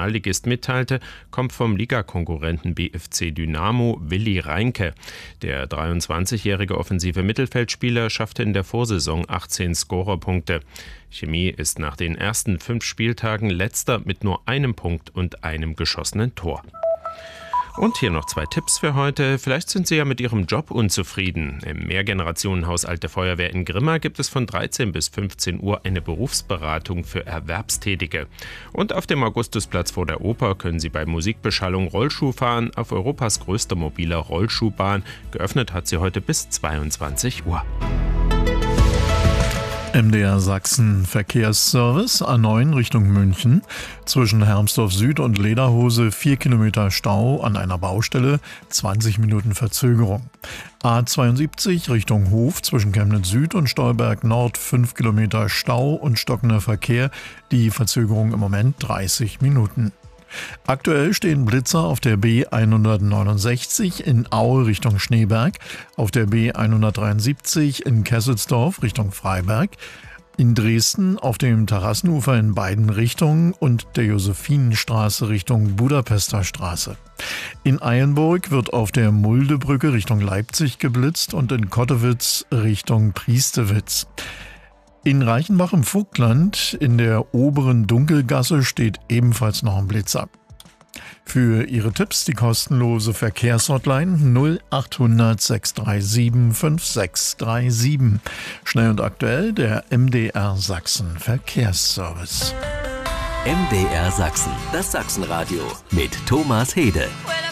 Regionalligist mitteilte, kommt vom Ligakonkurrenten BFC Dynamo Willi Reinke. Der 23-jährige offensive Mittelfeldspieler schaffte in der Vorsaison 18 Scorerpunkte. Chemie ist nach den ersten 5 Spieltagen letzter mit nur einem Punkt und einem geschossenen Tor. Und hier noch 2 Tipps für heute. Vielleicht sind Sie ja mit Ihrem Job unzufrieden. Im Mehrgenerationenhaus Alte Feuerwehr in Grimma gibt es von 13 bis 15 Uhr eine Berufsberatung für Erwerbstätige. Und auf dem Augustusplatz vor der Oper können Sie bei Musikbeschallung Rollschuh fahren auf Europas größter mobiler Rollschuhbahn. Geöffnet hat sie heute bis 22 Uhr. MDR Sachsen Verkehrsservice A9 Richtung München. Zwischen Hermsdorf Süd und Lederhose 4 Kilometer Stau an einer Baustelle, 20 Minuten Verzögerung. A72 Richtung Hof zwischen Chemnitz Süd und Stolberg Nord 5 Kilometer Stau und stockender Verkehr. Die Verzögerung im Moment 30 Minuten. Aktuell stehen Blitzer auf der B169 in Aue Richtung Schneeberg, auf der B173 in Kesselsdorf Richtung Freiberg, in Dresden auf dem Terrassenufer in beiden Richtungen und der Josephinenstraße Richtung Budapester Straße. In Eilenburg wird auf der Muldebrücke Richtung Leipzig geblitzt und in Kottewitz Richtung Priestewitz. In Reichenbach im Vogtland in der oberen Dunkelgasse steht ebenfalls noch ein Blitzer. Für Ihre Tipps die kostenlose Verkehrshotline 0800 637 5637. Schnell und aktuell der MDR Sachsen Verkehrsservice. MDR Sachsen, das Sachsenradio mit Thomas Hede.